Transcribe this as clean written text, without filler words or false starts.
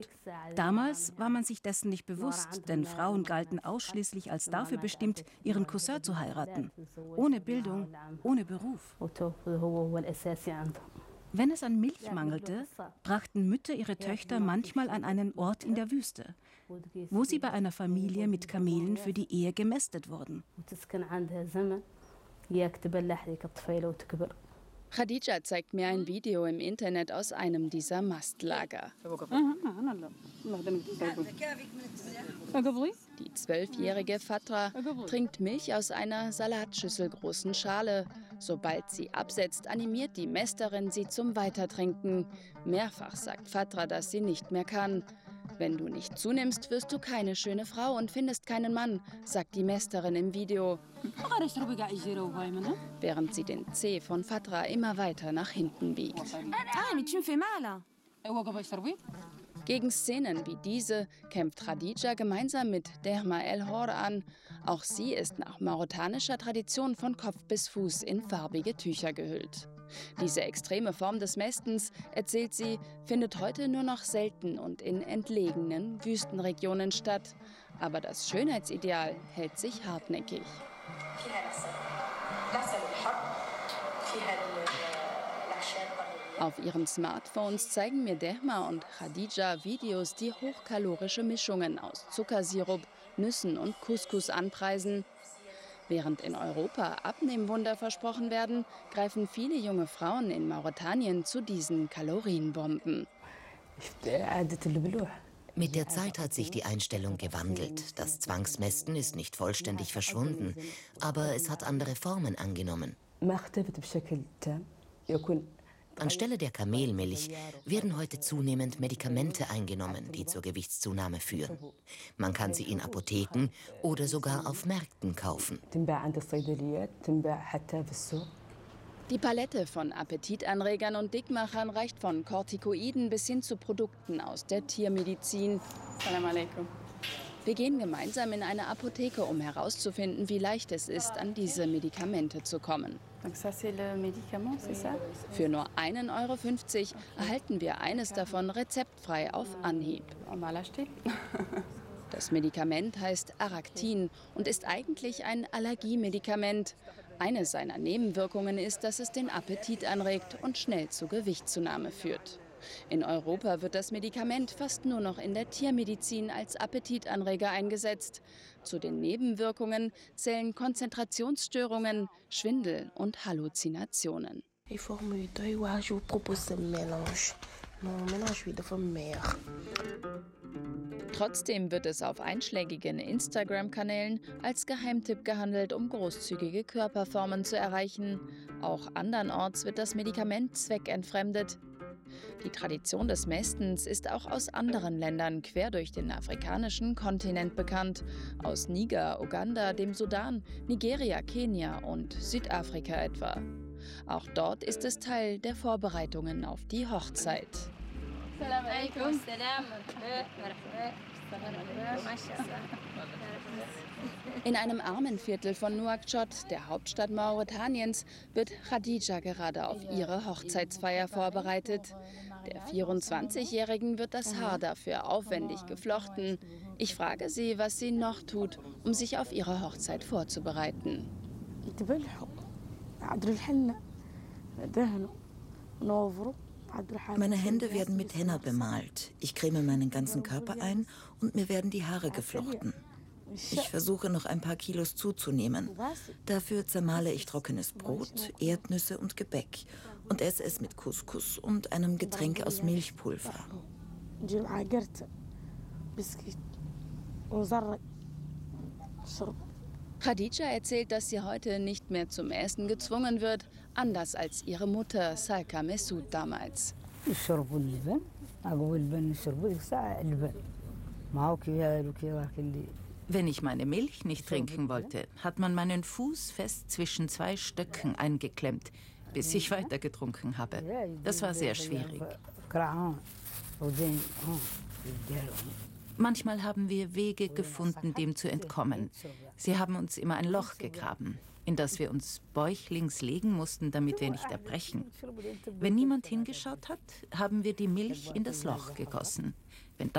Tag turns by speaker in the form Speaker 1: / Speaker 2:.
Speaker 1: Damals war man sich dessen nicht bewusst, denn Frauen galten ausschließlich als dafür bestimmt, ihren Cousin zu heiraten. Ohne Bildung, ohne Beruf. Wenn es an Milch mangelte, brachten Mütter ihre Töchter manchmal an einen Ort in der Wüste, wo sie bei einer Familie mit Kamelen für die Ehe gemästet wurden.
Speaker 2: Khadija zeigt mir ein Video im Internet aus einem dieser Mastlager. Die 12-jährige Fatra trinkt Milch aus einer salatschüsselgroßen Schale. Sobald sie absetzt, animiert die Mästerin sie zum Weitertrinken. Mehrfach sagt Fatra, dass sie nicht mehr kann. Wenn du nicht zunimmst, wirst du keine schöne Frau und findest keinen Mann, sagt die Mästerin im Video, während sie den Zeh von Fatra immer weiter nach hinten biegt. Gegen Szenen wie diese kämpft Khadija gemeinsam mit Dehma El Hor an. Auch sie ist nach mauretanischer Tradition von Kopf bis Fuß in farbige Tücher gehüllt. Diese extreme Form des Mästens, erzählt sie, findet heute nur noch selten und in entlegenen Wüstenregionen statt. Aber das Schönheitsideal hält sich hartnäckig. Auf ihren Smartphones zeigen mir Dehma und Khadija Videos, die hochkalorische Mischungen aus Zuckersirup, Nüssen und Couscous anpreisen. Während in Europa Abnehmwunder versprochen werden, greifen viele junge Frauen in Mauretanien zu diesen Kalorienbomben.
Speaker 3: Mit der Zeit hat sich die Einstellung gewandelt. Das Zwangsmästen ist nicht vollständig verschwunden, aber es hat andere Formen angenommen. Anstelle der Kamelmilch werden heute zunehmend Medikamente eingenommen, die zur Gewichtszunahme führen. Man kann sie in Apotheken oder sogar auf Märkten kaufen.
Speaker 2: Die Palette von Appetitanregern und Dickmachern reicht von Corticoiden bis hin zu Produkten aus der Tiermedizin. Salam alaikum. Wir gehen gemeinsam in eine Apotheke, um herauszufinden, wie leicht es ist, an diese Medikamente zu kommen. Für nur 1,50 € erhalten wir eines davon rezeptfrei auf Anhieb. Das Medikament heißt Aractin und ist eigentlich ein Allergiemedikament. Eine seiner Nebenwirkungen ist, dass es den Appetit anregt und schnell zu Gewichtszunahme führt. In Europa wird das Medikament fast nur noch in der Tiermedizin als Appetitanreger eingesetzt. Zu den Nebenwirkungen zählen Konzentrationsstörungen, Schwindel und Halluzinationen. Trotzdem wird es auf einschlägigen Instagram-Kanälen als Geheimtipp gehandelt, um großzügige Körperformen zu erreichen. Auch andernorts wird das Medikament zweckentfremdet. Die Tradition des Mästens ist auch aus anderen Ländern quer durch den afrikanischen Kontinent bekannt. Aus Niger, Uganda, dem Sudan, Nigeria, Kenia und Südafrika etwa. Auch dort ist es Teil der Vorbereitungen auf die Hochzeit. In einem Armenviertel von Nouakchott, der Hauptstadt Mauretaniens, wird Khadija gerade auf ihre Hochzeitsfeier vorbereitet. Der 24-Jährigen wird das Haar dafür aufwendig geflochten. Ich frage sie, was sie noch tut, um sich auf ihre Hochzeit vorzubereiten.
Speaker 3: Meine Hände werden mit Henna bemalt. Ich creme meinen ganzen Körper ein und mir werden die Haare geflochten. Ich versuche noch ein paar Kilos zuzunehmen. Dafür zermale ich trockenes Brot, Erdnüsse und Gebäck und esse es mit Couscous und einem Getränk aus Milchpulver.
Speaker 2: Khadija erzählt, dass sie heute nicht mehr zum Essen gezwungen wird, anders als ihre Mutter Salka Messoud damals.
Speaker 4: Wenn ich meine Milch nicht trinken wollte, hat man meinen Fuß fest zwischen zwei Stöcken eingeklemmt, bis ich weiter getrunken habe. Das war sehr schwierig. Manchmal haben wir Wege gefunden, dem zu entkommen. Sie haben uns immer ein Loch gegraben, in das wir uns bäuchlings legen mussten, damit wir nicht erbrechen. Wenn niemand hingeschaut hat, haben wir die Milch in das Loch gegossen.